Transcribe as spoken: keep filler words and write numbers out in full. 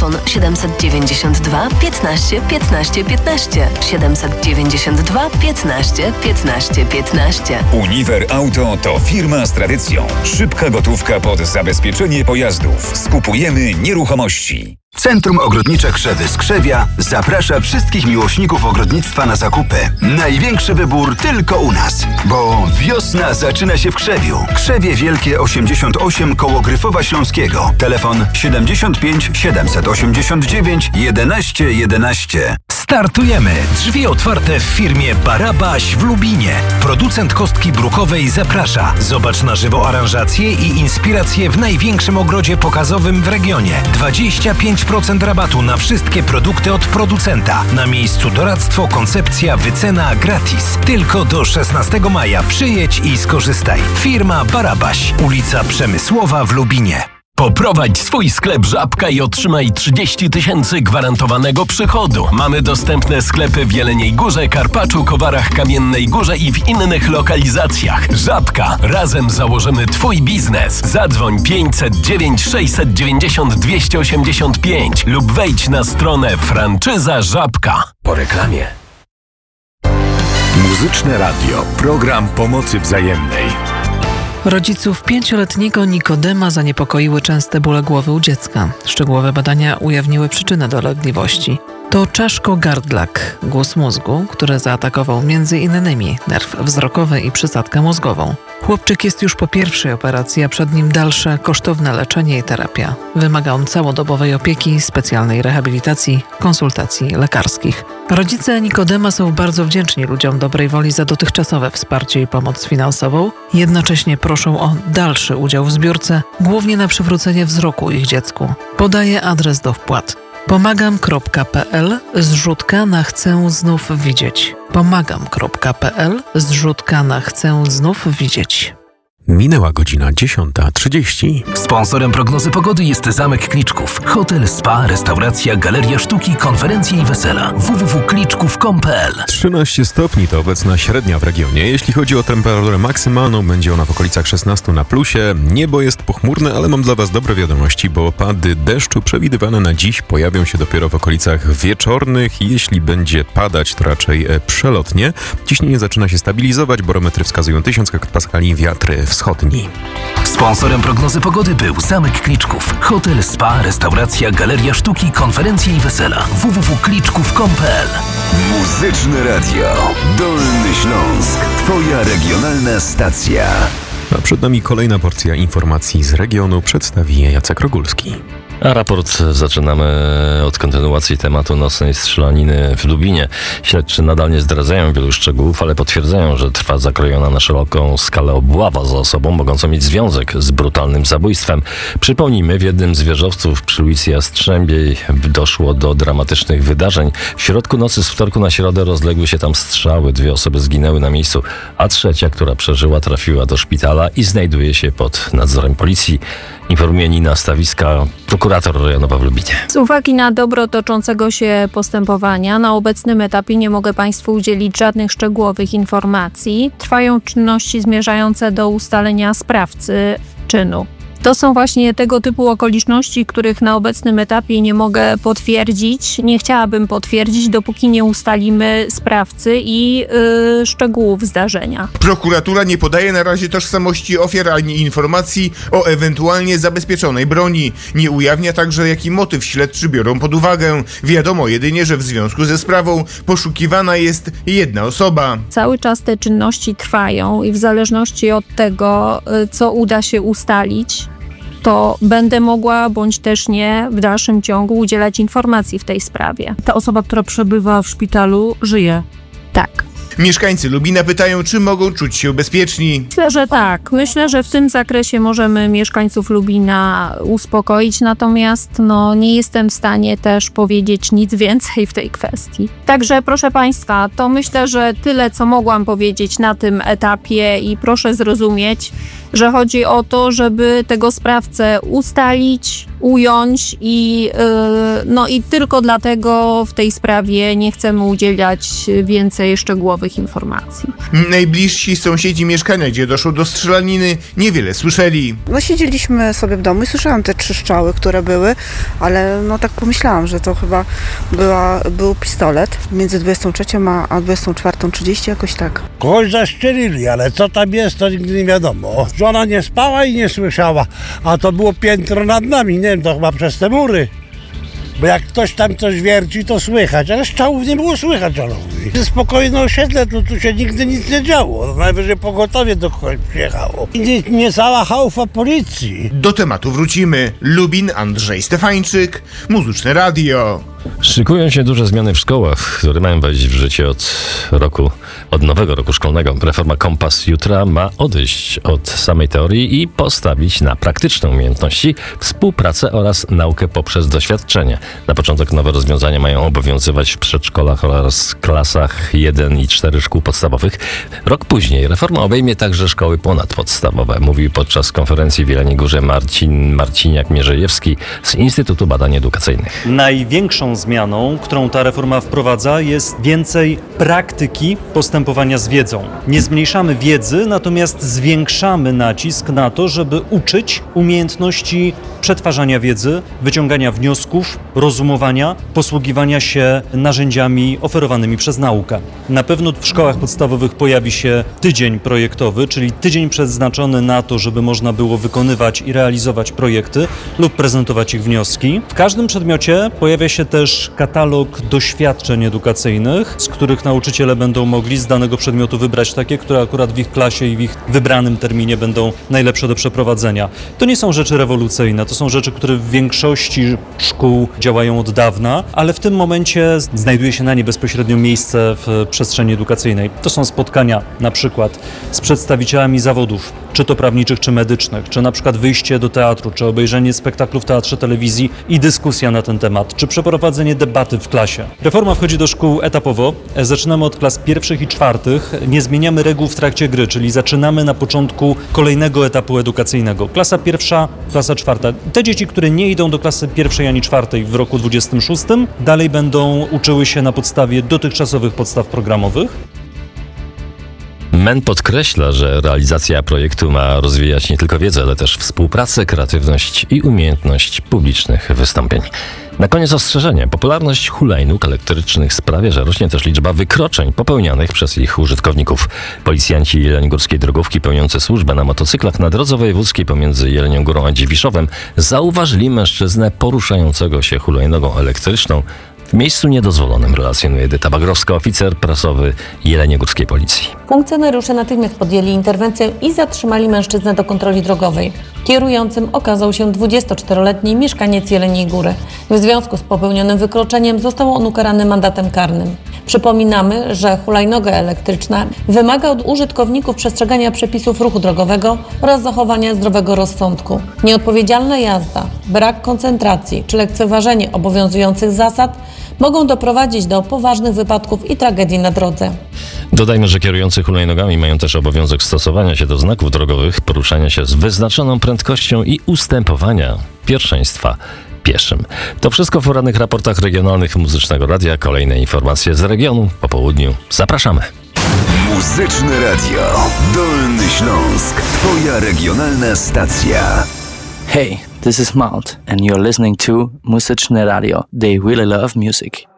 Telefon siedemset dziewięćdziesiąt dwa piętnaście piętnaście piętnaście. siedemset dziewięćdziesiąt dwa piętnaście piętnaście piętnaście. Uniwer Auto to firma z tradycją. Szybka gotówka pod zabezpieczenie pojazdów. Skupujemy nieruchomości. Centrum Ogrodnicze Krzewy z Krzewia zaprasza wszystkich miłośników ogrodnictwa na zakupy. Największy wybór tylko u nas, bo wiosna zaczyna się w Krzewiu. Krzewie Wielkie osiemdziesiąt osiem koło Gryfowa Śląskiego. Telefon siedemdziesiąt pięć siedemset osiemdziesiąt dziewięć jedenaście jedenaście. Startujemy! Drzwi otwarte w firmie Barabaś w Lubinie. Producent kostki brukowej zaprasza. Zobacz na żywo aranżację i inspiracje w największym ogrodzie pokazowym w regionie. dwadzieścia pięć procent rabatu na wszystkie produkty od producenta. Na miejscu doradztwo, koncepcja, wycena gratis. Tylko do szesnastego maja przyjedź i skorzystaj. Firma Barabaś, ulica Przemysłowa w Lubinie. Poprowadź swój sklep Żabka i otrzymaj trzydzieści tysięcy gwarantowanego przychodu. Mamy dostępne sklepy w Jeleniej Górze, Karpaczu, Kowarach, Kamiennej Górze i w innych lokalizacjach. Żabka. Razem założymy Twój biznes. Zadzwoń pięćset dziewięć sześćset dziewięćdziesiąt dwieście osiemdziesiąt pięć lub wejdź na stronę Franczyza Żabka. Po reklamie. Muzyczne Radio. Program pomocy wzajemnej. Rodziców pięcioletniego Nikodema zaniepokoiły częste bóle głowy u dziecka. Szczegółowe badania ujawniły przyczynę dolegliwości. To czaszko-gardlak, guz mózgu, który zaatakował między innymi nerw wzrokowy i przysadkę mózgową. Chłopczyk jest już po pierwszej operacji, a przed nim dalsze kosztowne leczenie i terapia. Wymaga on całodobowej opieki, specjalnej rehabilitacji, konsultacji lekarskich. Rodzice Nikodema są bardzo wdzięczni ludziom dobrej woli za dotychczasowe wsparcie i pomoc finansową. Jednocześnie proszą o dalszy udział w zbiórce, głównie na przywrócenie wzroku ich dziecku. Podaję adres do wpłat. pomagam kropka p l zrzutka na chcę znów widzieć. pomagam kropka p l zrzutka na chcę znów widzieć. Minęła godzina dziesiąta trzydzieści. Sponsorem prognozy pogody jest Zamek Kliczków. Hotel, spa, restauracja, galeria sztuki, konferencje i wesela. w w w kropka kliczków kropka com kropka p l. trzynaście stopni to obecna średnia w regionie. Jeśli chodzi o temperaturę maksymalną, będzie ona w okolicach szesnaście na plusie. Niebo jest pochmurne, ale mam dla Was dobre wiadomości, bo opady deszczu przewidywane na dziś pojawią się dopiero w okolicach wieczornych. Jeśli będzie padać, to raczej przelotnie. Ciśnienie zaczyna się stabilizować, barometry wskazują tysiąc hektopaskali, wiatry wschodni. Sponsorem prognozy pogody był Zamek Kliczków. Hotel, spa, restauracja, galeria sztuki, konferencje i wesela. w w w kropka kliczków kropka com kropka p l. Muzyczne Radio. Dolny Śląsk. Twoja regionalna stacja. A przed nami kolejna porcja informacji z regionu, przedstawi je Jacek Rogulski. A raport zaczynamy od kontynuacji tematu nocnej strzelaniny w Lubinie. Śledczy nadal nie zdradzają wielu szczegółów, ale potwierdzają, że trwa zakrojona na szeroką skalę obława za osobą mogącą mieć związek z brutalnym zabójstwem. Przypomnijmy, w jednym z wieżowców przy ulicy Jastrzębiej doszło do dramatycznych wydarzeń. W środku nocy z wtorku na środę rozległy się tam strzały. Dwie osoby zginęły na miejscu, a trzecia, która przeżyła, trafiła do szpitala i znajduje się pod nadzorem policji. Informuje Nina Stawiska, prokurator rejonowa w Lubinie. Z uwagi na dobro toczącego się postępowania, na obecnym etapie nie mogę Państwu udzielić żadnych szczegółowych informacji. Trwają czynności zmierzające do ustalenia sprawcy czynu. To są właśnie tego typu okoliczności, których na obecnym etapie nie mogę potwierdzić. Nie chciałabym potwierdzić, dopóki nie ustalimy sprawcy i yy, szczegółów zdarzenia. Prokuratura nie podaje na razie tożsamości ofiar ani informacji o ewentualnie zabezpieczonej broni. Nie ujawnia także, jaki motyw śledczy biorą pod uwagę. Wiadomo jedynie, że w związku ze sprawą poszukiwana jest jedna osoba. Cały czas te czynności trwają i w zależności od tego, yy, co uda się ustalić, to będę mogła, bądź też nie, w dalszym ciągu udzielać informacji w tej sprawie. Ta osoba, która przebywa w szpitalu, żyje? Tak. Mieszkańcy Lubina pytają, czy mogą czuć się bezpieczni. Myślę, że tak. Myślę, że w tym zakresie możemy mieszkańców Lubina uspokoić, natomiast no, nie jestem w stanie też powiedzieć nic więcej w tej kwestii. Także proszę Państwa, to myślę, że tyle, co mogłam powiedzieć na tym etapie i proszę zrozumieć, że chodzi o to, żeby tego sprawcę ustalić, ująć i, yy, no i tylko dlatego w tej sprawie nie chcemy udzielać więcej szczegółowych informacji. Najbliżsi sąsiedzi mieszkania, gdzie doszło do strzelaniny, niewiele słyszeli. No siedzieliśmy sobie w domu i słyszałam te trzy strzały, które były, ale no tak pomyślałam, że to chyba była, był pistolet między dwudziestą trzecią a dwudziestą czwartą trzydzieści, jakoś tak. Kogoś zastrzelili, ale co tam jest, to nigdy nie wiadomo. Żona nie spała i nie słyszała, a to było piętro nad nami, nie wiem, to chyba przez te mury. Bo jak ktoś tam coś wierci, to słychać, ale strzałów nie było słychać, ale mówi. Spokojne osiedle, to tu się nigdy nic nie działo. Najwyżej pogotowie do kogoś przyjechało. I nie, nie cała chałfa policji. Do tematu wrócimy. Lubin, Andrzej Stefańczyk, Muzyczne Radio. Szykują się duże zmiany w szkołach, które mają wejść w życie od roku, od nowego roku szkolnego. Reforma Kompas Jutra ma odejść od samej teorii i postawić na praktyczne umiejętności, współpracę oraz naukę poprzez doświadczenie. Na początek nowe rozwiązania mają obowiązywać w przedszkolach oraz klasach jeden i cztery szkół podstawowych. Rok później reforma obejmie także szkoły ponadpodstawowe, mówił podczas konferencji w Jeleniej Górze Marcin Marciniak-Mierzejewski z Instytutu Badań Edukacyjnych. Największą zmianą, którą ta reforma wprowadza, jest więcej praktyki postępowania z wiedzą. Nie zmniejszamy wiedzy, natomiast zwiększamy nacisk na to, żeby uczyć umiejętności przetwarzania wiedzy, wyciągania wniosków, rozumowania, posługiwania się narzędziami oferowanymi przez naukę. Na pewno w szkołach podstawowych pojawi się tydzień projektowy, czyli tydzień przeznaczony na to, żeby można było wykonywać i realizować projekty lub prezentować ich wnioski. W każdym przedmiocie pojawia się też katalog doświadczeń edukacyjnych, z których nauczyciele będą mogli z danego przedmiotu wybrać takie, które akurat w ich klasie i w ich wybranym terminie będą najlepsze do przeprowadzenia. To nie są rzeczy rewolucyjne, to są rzeczy, które w większości szkół działają od dawna, ale w tym momencie znajduje się na nie bezpośrednio miejsce w przestrzeni edukacyjnej. To są spotkania na przykład z przedstawicielami zawodów, czy to prawniczych, czy medycznych, czy na przykład wyjście do teatru, czy obejrzenie spektaklu w teatrze, telewizji i dyskusja na ten temat, czy przeprowadzenie debaty w klasie. Reforma wchodzi do szkół etapowo. Zaczynamy od klas pierwszych i czwartych. Nie zmieniamy reguł w trakcie gry, czyli zaczynamy na początku kolejnego etapu edukacyjnego. Klasa pierwsza, klasa czwarta. Te dzieci, które nie idą do klasy pierwszej ani czwartej w roku dwudziestym szóstym, dalej będą uczyły się na podstawie dotychczasowych podstaw programowych. M E N podkreśla, że realizacja projektu ma rozwijać nie tylko wiedzę, ale też współpracę, kreatywność i umiejętność publicznych wystąpień. Na koniec ostrzeżenie. Popularność hulajnóg elektrycznych sprawia, że rośnie też liczba wykroczeń popełnianych przez ich użytkowników. Policjanci jeleniogórskiej drogówki pełniący służbę na motocyklach na drodze wojewódzkiej pomiędzy Jelenią Górą a Dziwiszowem zauważyli mężczyznę poruszającego się hulajnogą elektryczną w miejscu niedozwolonym, relacjonuje Edyta Bagrowska, oficer prasowy Jeleniogórskiej Policji. Funkcjonariusze natychmiast podjęli interwencję i zatrzymali mężczyznę do kontroli drogowej. Kierującym okazał się dwudziestoczteroletni mieszkaniec Jeleniej Góry. W związku z popełnionym wykroczeniem został on ukarany mandatem karnym. Przypominamy, że hulajnoga elektryczna wymaga od użytkowników przestrzegania przepisów ruchu drogowego oraz zachowania zdrowego rozsądku. Nieodpowiedzialna jazda, brak koncentracji czy lekceważenie obowiązujących zasad mogą doprowadzić do poważnych wypadków i tragedii na drodze. Dodajmy, że kierujący hulajnogami mają też obowiązek stosowania się do znaków drogowych, poruszania się z wyznaczoną prędkością i ustępowania pierwszeństwa pieszym. To wszystko w porannych raportach regionalnych Muzycznego Radia. Kolejne informacje z regionu po południu. Zapraszamy. Muzyczne Radio. Dolny Śląsk. Twoja regionalna stacja. Hey, this is Mount and you're listening to Muzyczne Radio. They really love music.